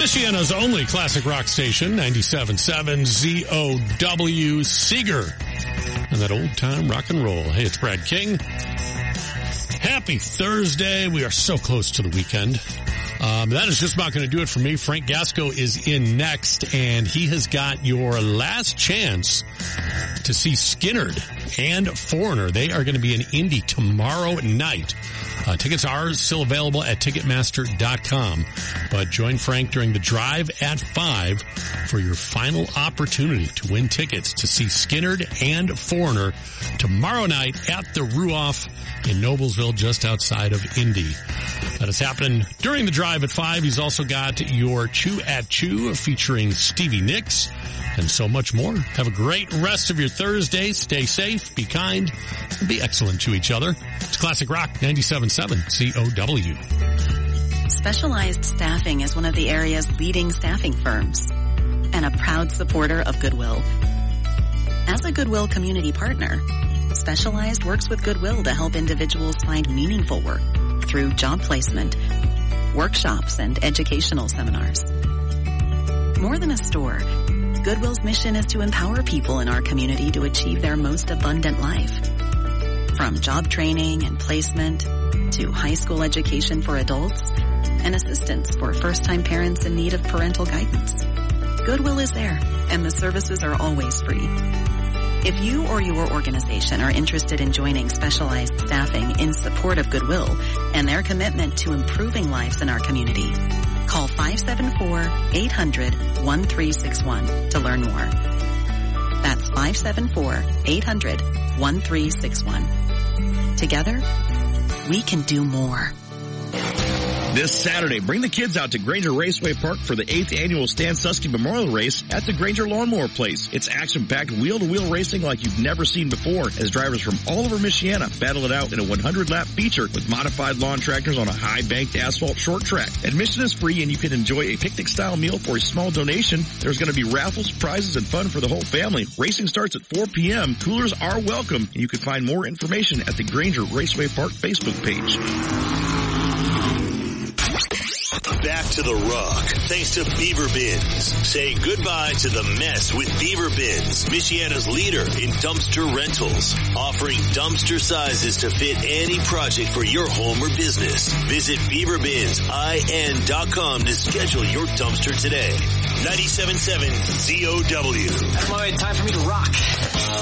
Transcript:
Michiana's only classic rock station, 97.7 ZOW Seeger. And that old time rock and roll. Hey, it's Brad King. Happy Thursday. We are so close to the weekend. That is just about going to do it for me. Frank Gasco is in next, and he has got your last chance to see Skynyrd and Foreigner. They are going to be in Indy tomorrow night. Tickets are still available at Ticketmaster.com. But join Frank during the drive at 5 for your final opportunity to win tickets to see Skynyrd and Foreigner tomorrow night at the Ruoff in Noblesville, just outside of Indy. That is happening during the drive at 5. He's also got your Chew at Chew featuring Stevie Nicks and so much more. Have a great rest of your Thursday. Stay safe, be kind, and be excellent to each other. It's Classic Rock 97.7 COW. Specialized Staffing is one of the area's leading staffing firms and a proud supporter of Goodwill. As a Goodwill community partner, Specialized works with Goodwill to help individuals find meaningful work through job placement, workshops, and educational seminars. More than a store, Goodwill's mission is to empower people in our community to achieve their most abundant life. From job training and placement to high school education for adults and assistance for first-time parents in need of parental guidance, Goodwill is there, and the services are always free. If you or your organization are interested in joining Specialized Staffing in support of Goodwill and their commitment to improving lives in our community, call 574-800-1361 to learn more. That's 574-800-1361. Together, we can do more. This Saturday, bring the kids out to Granger Raceway Park for the 8th annual Stan Susky Memorial Race at the Granger Lawnmower Place. It's action-packed wheel-to-wheel racing like you've never seen before, as drivers from all over Michiana battle it out in a 100-lap feature with modified lawn tractors on a high-banked asphalt short track. Admission is free, and you can enjoy a picnic-style meal for a small donation. There's going to be raffles, prizes, and fun for the whole family. Racing starts at 4 p.m. Coolers are welcome, and you can find more information at the Granger Raceway Park Facebook page. Back to the rock, thanks to Beaver Bins. Say goodbye to the mess with Beaver Bins, Michiana's leader in dumpster rentals, offering dumpster sizes to fit any project for your home or business. Visit BeaverBinsIN.com to schedule your dumpster today. 97.7 ZOW. That's my time for me to rock.